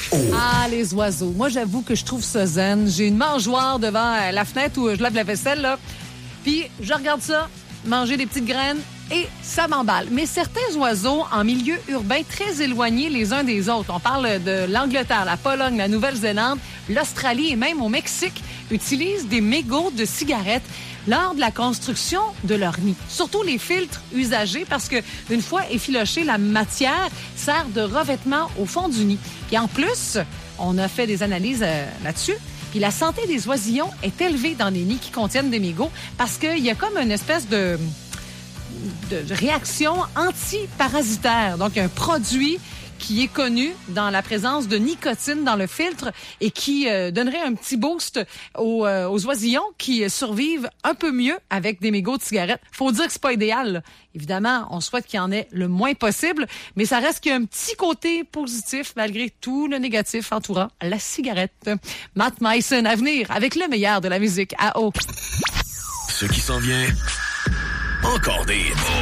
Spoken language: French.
Ah, les oiseaux. Moi, j'avoue que je trouve ça zen. J'ai une mangeoire devant la fenêtre où je lave la vaisselle, là. Puis, je regarde ça, manger des petites graines, et ça m'emballe. Mais certains oiseaux, en milieu urbain, très éloignés les uns des autres, on parle de l'Angleterre, la Pologne, la Nouvelle-Zélande, l'Australie et même au Mexique, utilisent des mégots de cigarettes lors de la construction de leur nid. Surtout les filtres usagés parce que une fois effilochée, la matière sert de revêtement au fond du nid. Et en plus, on a fait des analyses là-dessus. Puis la santé des oisillons est élevée dans les nids qui contiennent des mégots parce qu'il y a comme une espèce de réaction anti-parasitaire. Donc, un produit qui est connu dans la présence de nicotine dans le filtre et qui donnerait un petit boost aux oisillons qui survivent un peu mieux avec des mégots de cigarettes. Faut dire que c'est pas idéal, là. Évidemment, on souhaite qu'il y en ait le moins possible, mais ça reste qu'il y a un petit côté positif malgré tout le négatif entourant la cigarette. Matt Mason à venir avec le meilleur de la musique à eau. Ce qui s'en vient, encore des